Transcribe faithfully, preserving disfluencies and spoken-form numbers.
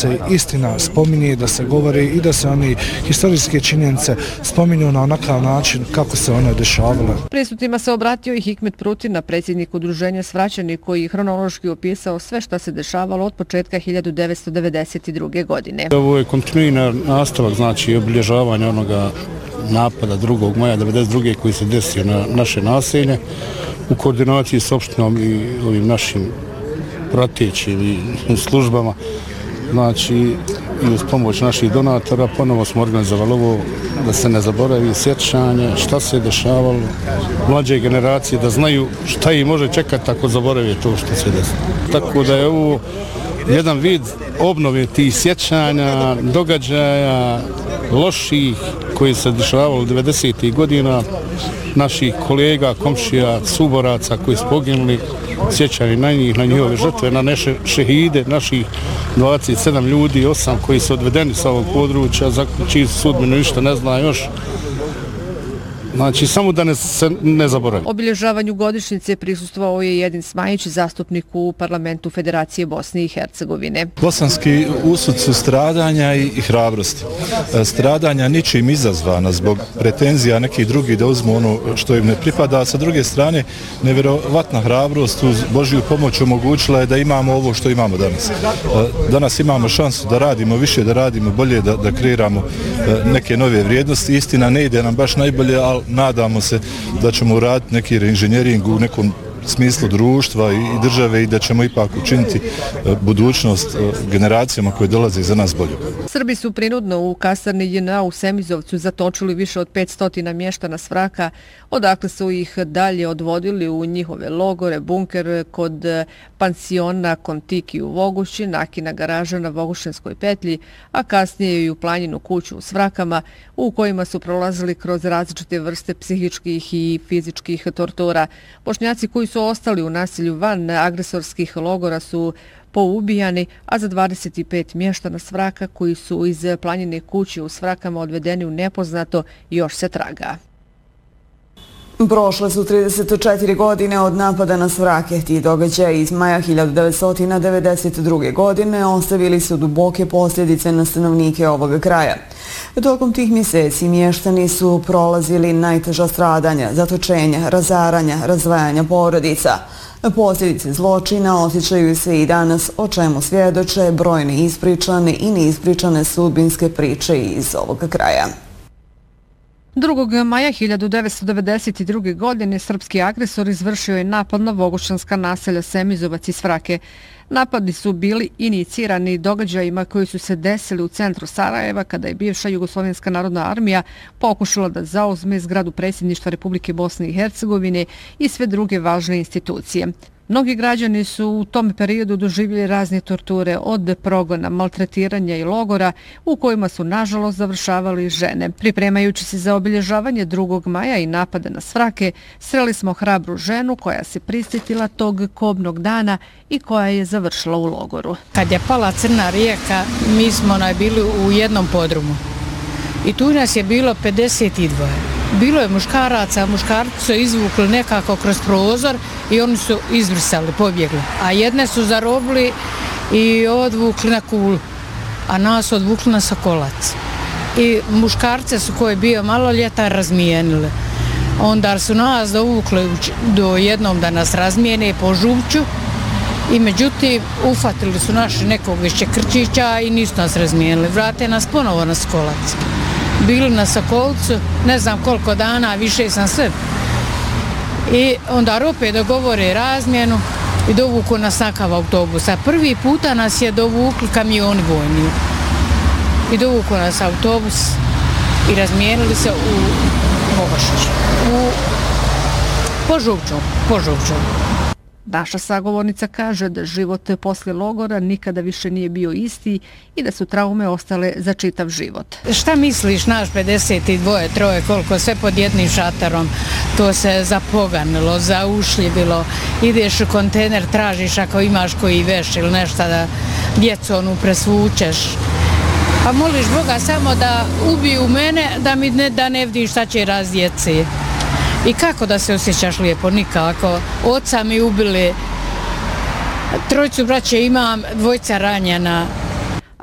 se istina spominje, da se govori i da se oni historijske činjenice spominju na onakav način kako se one dešavale. Prisutnima se obratio i Hikmet Prutina, predsjednik udruženja Svraćani, koji je hronološki opisao sve šta se dešavalo od početka hiljadu devetsto devedeset druge. godine. Ovo je kontinuiran nastavak, znači obilježavanja onoga napada drugog maja devedeset druge koji se desio na naše naselje u koordinaciji s opštinom i ovim našim pratećim službama. Znači, i uz pomoć naših donatora ponovo smo organizovali ovo da se ne zaboravi sjećanje, šta se je dešavalo, mlađe generacije da znaju šta ih može čekati ako zaborave to što se desilo. Tako da je ovo jedan vid obnove tih sjećanja, događaja, loših koji se dešavalo devedesetih godina, naših kolega, komšija, suboraca koji su poginuli, sjećani na njih, na njihove žrtve, na naše šehide, naših dvadeset sedam ljudi, osam koji su odvedeni sa ovog područja, za čiji sudbinu ništa ne zna još. Znači, samo da ne, se ne zaboravi. Obilježavanju godišnjice prisustvovao je Jedin Smajić, zastupnik u parlamentu Federacije Bosne i Hercegovine. Bosanski usud su stradanja i, i hrabrosti. Stradanja ničim izazvana zbog pretenzija nekih drugih da uzmu ono što im ne pripada, a sa druge strane nevjerovatna hrabrost uz Božju pomoć omogućila je da imamo ovo što imamo danas. Danas imamo šansu da radimo više, da radimo bolje, da, da kreiramo neke nove vrijednosti. Istina, ne ide nam baš najbolje, ali nadamo se da ćemo uraditi neki reinženjering u nekom smislu društva i države i da ćemo ipak učiniti budućnost generacijama koje dolaze iza nas bolje. Srbi su prinudno u kasarni J N A u Semizovcu zatočili više od petsto mještana Svraka, odakle su ih dalje odvodili u njihove logore, bunker kod pansiona Kontiki u Voguši, Nakina garaža na Vogušenskoj petlji, a kasnije i u planinu kuću u Svrakama, u kojima su prolazili kroz različite vrste psihičkih i fizičkih tortura. Bošnjaci koji su ostali u naselju van agresorskih logora su poubijani, a za dvadeset pet mještana Svraka koji su iz planine kuće u Svrakama odvedeni u nepoznato još se traga. Prošle su trideset četiri godine od napada na Svrake. Ti događaji iz maja hiljadu devetsto devedeset druge. godine ostavili su duboke posljedice na stanovnike ovoga kraja. Tokom tih mjeseci mještani su prolazili najteža stradanja, zatočenja, razaranja, razdvajanja porodica. Posljedice zločina osjećaju se i danas, o čemu svjedoče brojne ispričane i neispričane sudbinske priče iz ovoga kraja. drugog maja hiljadu devetsto devedeset druge. godine srpski agresor izvršio je napad na vogušanska naselja Semizovac i Svrake. Napadi su bili inicirani događajima koji su se desili u centru Sarajeva kada je bivša Jugoslovenska narodna armija pokušala da zauzme zgradu predsjedništva Republike Bosne i Hercegovine i sve druge važne institucije. Mnogi građani su u tom periodu doživjeli razne torture od progona, maltretiranja i logora u kojima su nažalost završavali žene. Pripremajući se za obilježavanje drugog maja i napada na Svrake, sreli smo hrabru ženu koja se prisjetila tog kobnog dana i koja je završila u logoru. Kad je pala Crna rijeka, mi smo bili u jednom podrumu i tu nas je bilo pedeset dva. Bilo je muškaraca, muškarci su izvukli nekako kroz prozor i oni su izvrsali, pobjegli. A jedne su zarobili i odvukli na Kulu, a nas odvukli na Sokolac. I muškarce su koji je bio maloljetan razmijenili. Onda su nas dovukli do jednom da nas razmijene po Župću i međutim ufatili su naši nekog iz Čekrčića i nisu nas razmijenili. Vrate nas ponovo na Sokolac. Bili na Sokolcu, ne znam koliko dana, više sam sve. I onda opet dogovore razmjenu i dovuku nas nakav autobus. A prvi puta nas je dovukli kamioni vojni. I dovuku nas autobus i razmijenili se u Vogošić. U Požupču. Požupču. Naša sagovornica kaže da život poslije logora nikada više nije bio isti i da su traume ostale za čitav život. Šta misliš, naš pedeset dva, troje, koliko sve pod jednim šatarom, to se zapoganilo, zaušljivilo, ideš u kontejner, tražiš ako imaš koji veš ili nešto da djecu onu presvučeš. Pa moliš Boga samo da ubiju mene, da mi ne, da ne vidim šta će raz djeci. I kako da se osjećaš lijepo? Nikako. Oca mi ubili, trojicu braće imam, dvojica ranjena.